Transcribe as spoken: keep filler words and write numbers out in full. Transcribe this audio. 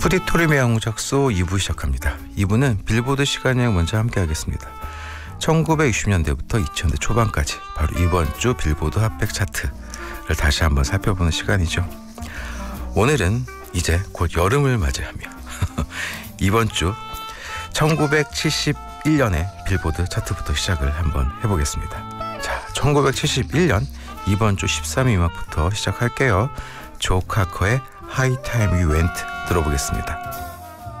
푸디토리메 양작소 이 부 시작합니다. 이 부는 빌보드 시간 여행 먼저 함께 하겠습니다. 천구백육십 년대부터 이천 년대 초반까지 바로 이번 주 빌보드 핫백 차트를 다시 한번 살펴보는 시간이죠. 오늘은 이제 곧 여름을 맞이하며 이번 주 천구백칠십일 년의 빌보드 차트부터 시작을 한번 해보겠습니다. 자, 천구백칠십일 년 이번 주 십삼 위 음악부터 시작할게요. 조 카커의 하이 타임 위 웬트 들어보겠습니다.